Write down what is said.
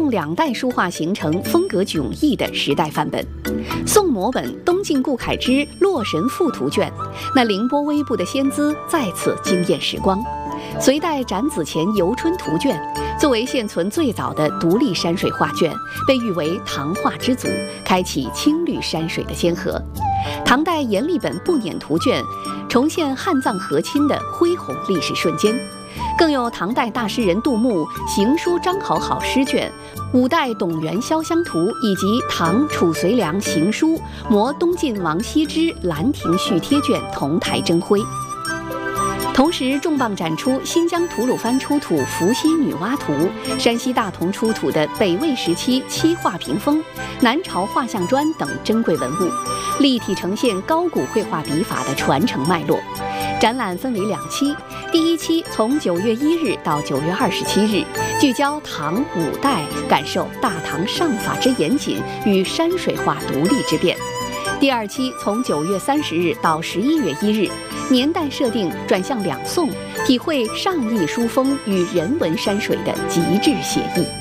宋两代书画形成风格迥异的时代范本。宋摹本东晋顾恺之《洛神赋》图卷，那凌波微步的仙姿再次惊艳时光。隋代展子虔《游春图卷》作为现存最早的独立山水画卷，被誉为唐画之祖，开启青绿山水的先河。唐代阎立本《步辇图卷》重现汉藏和亲的恢宏历史瞬间。更有唐代大诗人杜牧《行书张好好诗卷》，5代董源《潇湘图》以及唐褚遂良《行书》摹东晋王羲之《兰亭序帖卷》同台争辉。同时重磅展出新疆吐鲁番出土伏羲女娲图、山西大同出土的北魏时期漆画屏风、南朝画像砖等珍贵文物，立体呈现高古绘画笔法的传承脉络。展览分为2期，第1期从9月1日到9月27日，聚焦唐5代，感受大唐尚法之严谨与山水画独立之变。第2期从9月30日到11月1日，年代设定转向两宋，体会上意书风与人文山水的极致写意。